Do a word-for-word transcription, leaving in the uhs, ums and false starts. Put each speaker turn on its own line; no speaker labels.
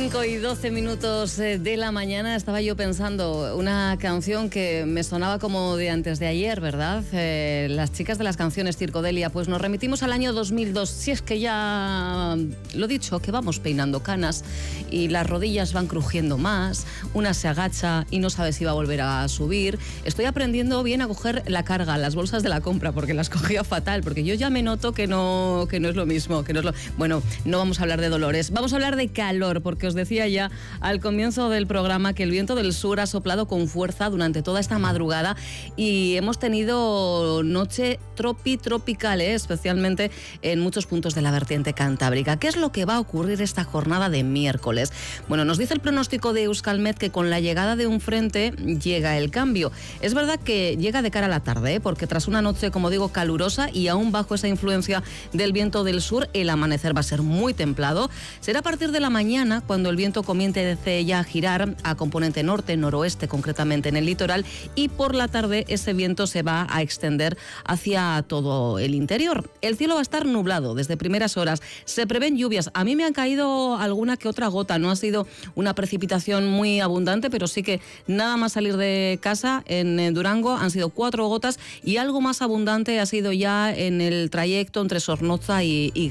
cinco y doce minutos de la mañana estaba yo pensando una canción que me sonaba como de antes de ayer, ¿verdad? Eh, las chicas de las canciones Circodelia, pues nos remitimos al año dos mil dos. Si es que ya lo dicho, que vamos peinando canas y las rodillas van crujiendo más, una se agacha y no sabe si va a volver a subir. Estoy aprendiendo bien a coger la carga, las bolsas de la compra, porque las cogía fatal, porque yo ya me noto que no, que no es lo mismo, que no es lo... Bueno, no vamos a hablar de dolores, vamos a hablar de calor, porque os decía ya al comienzo del programa que el viento del sur ha soplado con fuerza durante toda esta madrugada y hemos tenido noche tropi tropical, ¿eh? Especialmente en muchos puntos de la vertiente cantábrica. ¿Qué es lo que va a ocurrir esta jornada de miércoles? Bueno, nos dice el pronóstico de Euskalmet que con la llegada de un frente llega el cambio. Es verdad que llega de cara a la tarde, ¿eh? Porque tras una noche, como digo, calurosa y aún bajo esa influencia del viento del sur, el amanecer va a ser muy templado. Será a partir de la mañana cuando el viento comience ya a girar a componente norte, noroeste, concretamente en el litoral, y por la tarde ese viento se va a extender hacia todo el interior. El cielo va a estar nublado desde primeras horas. Se prevén lluvias. A mí me han caído alguna que otra gota. No ha sido una precipitación muy abundante, pero sí que nada más salir de casa en Durango han sido cuatro gotas y algo más abundante ha sido ya en el trayecto entre Zornoza y, y